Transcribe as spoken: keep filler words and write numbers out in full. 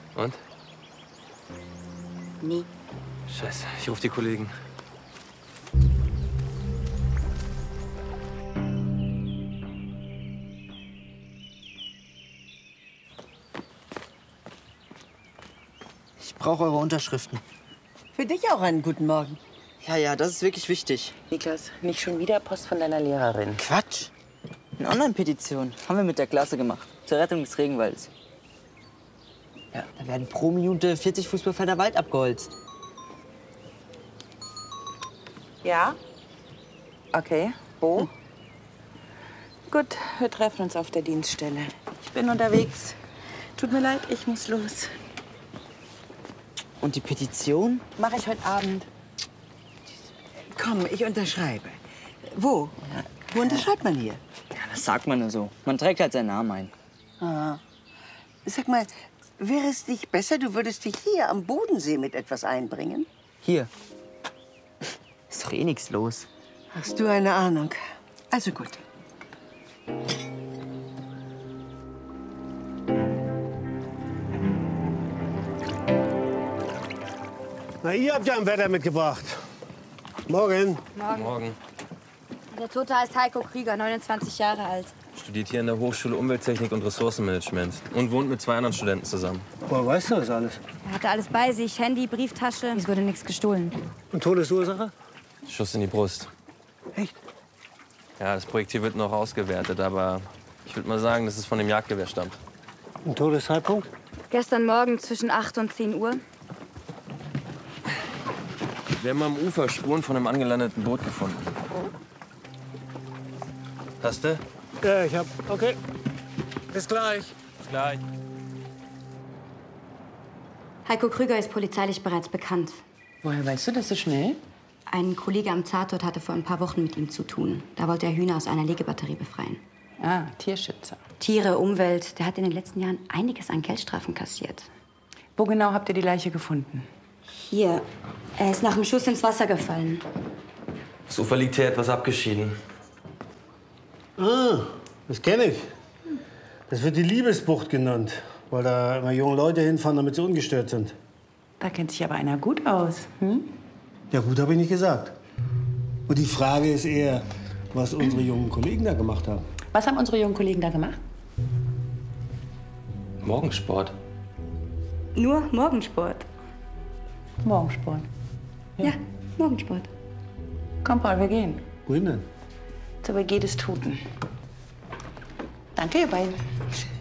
Und? Nie. Scheiße, ich rufe die Kollegen. Ich brauche eure Unterschriften. Für dich auch einen guten Morgen. Ja, ja, das ist wirklich wichtig. Niklas, nicht schon wieder Post von deiner Lehrerin. Quatsch. Eine Online-Petition haben wir mit der Klasse gemacht. Zur Rettung des Regenwalds. Ja, da werden pro Minute vierzig Fußballfelder Wald abgeholzt. Ja? Okay. Wo? Hm. Gut, wir treffen uns auf der Dienststelle. Ich bin unterwegs. Tut mir leid, ich muss los. Und die Petition? Mache ich heute Abend. Komm, ich unterschreibe. Wo? Ja. Wo unterschreibt man hier? Ja, das sagt man nur so. Man trägt halt seinen Namen ein. Ah. Sag mal, wäre es nicht besser, du würdest dich hier am Bodensee mit etwas einbringen? Hier. Ist doch eh nichts los. Hast du eine Ahnung? Also gut. Na, ihr habt ja ein Wetter mitgebracht. Morgen. Morgen. Morgen. Der Tote heißt Heiko Krüger, neunundzwanzig Jahre alt. Studiert hier an der Hochschule Umwelttechnik und Ressourcenmanagement und wohnt mit zwei anderen Studenten zusammen. Woher weißt du das alles? Er hatte alles bei sich, Handy, Brieftasche. Es wurde nichts gestohlen. Und Todesursache? Schuss in die Brust. Echt? Ja, das Projektil wird noch ausgewertet, aber ich würde mal sagen, dass es von dem Jagdgewehr stammt. Und Todeszeitpunkt? Gestern Morgen zwischen acht und zehn Uhr. Wir haben am Ufer Spuren von einem angelandeten Boot gefunden. Hast du? Ja, ich hab. Okay. Bis gleich. Bis gleich. Heiko Krüger ist polizeilich bereits bekannt. Woher weißt du das so schnell? Ein Kollege am Tatort hatte vor ein paar Wochen mit ihm zu tun. Da wollte er Hühner aus einer Legebatterie befreien. Ah, Tierschützer. Tiere, Umwelt. Der hat in den letzten Jahren einiges an Geldstrafen kassiert. Wo genau habt ihr die Leiche gefunden? Hier. Er ist nach dem Schuss ins Wasser gefallen. Das Ufer liegt hier etwas abgeschieden. Ah, das kenne ich. Das wird die Liebesbucht genannt, weil da immer junge Leute hinfahren, damit sie ungestört sind. Da kennt sich aber einer gut aus. Hm? Ja, gut, habe ich nicht gesagt. Und die Frage ist eher, was unsere jungen Kollegen da gemacht haben. Was haben unsere jungen Kollegen da gemacht? Morgensport. Nur Morgensport. Morgensport. Ja, ja Morgensport. Komm, Paul, wir gehen. Wohin denn? Zur W G des Toten. Danke, ihr beiden.